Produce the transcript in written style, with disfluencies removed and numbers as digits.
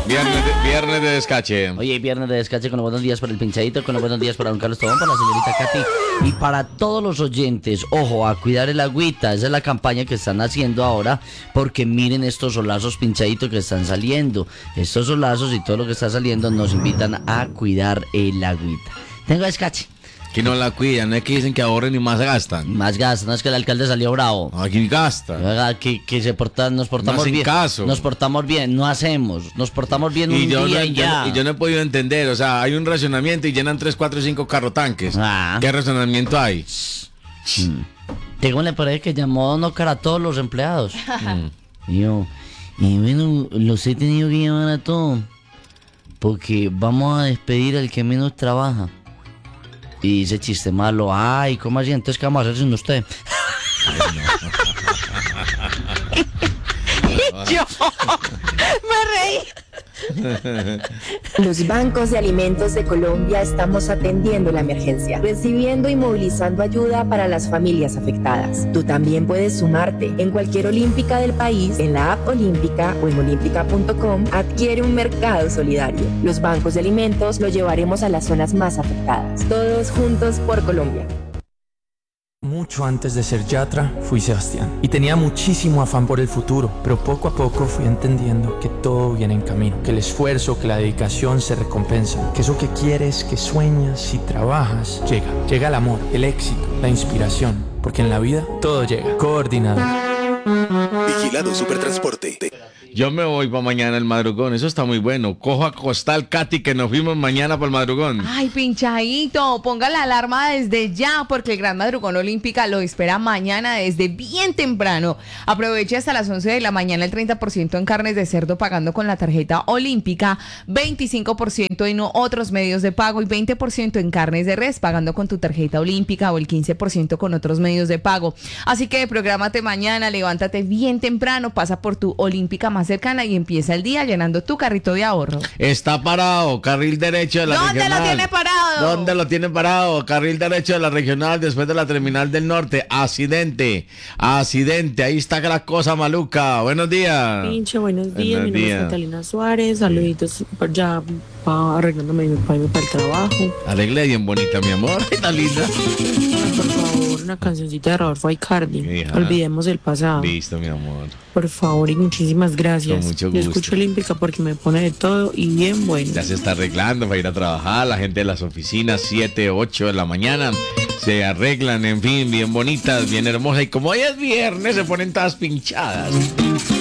Viernes de descache. Oye, viernes de descache con los buenos días para el pinchadito, con los buenos días para don Carlos Tobón, para la señorita Katy y para todos los oyentes. Ojo, a cuidar el agüita. Esa es la campaña que están haciendo ahora, porque miren estos solazos pinchaditos que están saliendo. Estos solazos y todo lo que está saliendo nos invitan a cuidar el agüita. Tengo descache. Que no la cuidan, no es que dicen que ahorren y más gastan. Más gastan, no es que el alcalde salió bravo. Aquí gasta. Que nos portamos No hacen bien. caso. Nos portamos bien, no hacemos. Nos portamos bien un día y ya. Y yo no he podido entender, o sea, hay un racionamiento y llenan 3, 4, 5 carrotanques. Ah. ¿Qué racionamiento hay? Tengo le parece que llamó a no cara a todos los empleados. Y bueno, los he tenido que llamar a todos, porque vamos a despedir al que menos trabaja. Y dice chiste malo, ay, ¿cómo así? Entonces, ¿qué vamos a hacer sin usted? Yo me reí. Los bancos de alimentos de Colombia estamos atendiendo la emergencia, recibiendo y movilizando ayuda para las familias afectadas. Tú también puedes sumarte. En cualquier olímpica del país, en la app Olímpica o en olímpica.com, adquiere un mercado solidario. Los bancos de alimentos lo llevaremos a las zonas más afectadas. Todos juntos por Colombia. Mucho antes de ser Yatra, fui Sebastián y tenía muchísimo afán por el futuro, pero poco a poco fui entendiendo que todo viene en camino, que el esfuerzo, que la dedicación se recompensan, que eso que quieres, que sueñas y trabajas, llega el amor, el éxito, la inspiración, porque en la vida todo llega, coordinado. Vigilado Supertransporte. Yo me voy para mañana el madrugón, eso está muy bueno. Cojo a Costal, Katy, que nos fuimos mañana para el madrugón. Ay, pinchadito, ponga la alarma desde ya, porque el Gran Madrugón Olímpica lo espera mañana desde bien temprano. Aproveche hasta las 11 de la mañana el 30% en carnes de cerdo pagando con la tarjeta Olímpica, 25% en otros medios de pago y 20% en carnes de res pagando con tu tarjeta Olímpica o el 15% con otros medios de pago. Así que prográmate mañana, levántate bien temprano, pasa por tu Olímpica más cercana y empieza el día llenando tu carrito de ahorro. Está parado, carril derecho de la ¿Dónde regional. lo tiene parado? ¿Dónde lo tiene parado? Carril derecho de la regional después de la terminal del norte. Accidente, ahí está la cosa maluca. Buenos días. Pinche, buenos días. Mi nombre es Catalina Suárez. Saluditos ya arreglándome para irme para el trabajo. Arregle bien bonita, mi amor. Está linda. Por favor, una cancioncita de Rodolfo Aicardi. Olvidemos el pasado. Listo, mi amor. Por favor y muchísimas gracias. Con mucho Yo gusto. escucho Olímpica porque me pone de todo y bien bueno. Ya se está arreglando para ir a trabajar. La gente de las oficinas, 7, 8 de la mañana, se arreglan, en fin, bien bonitas, bien hermosas. Y como hoy es viernes, se ponen todas pinchadas.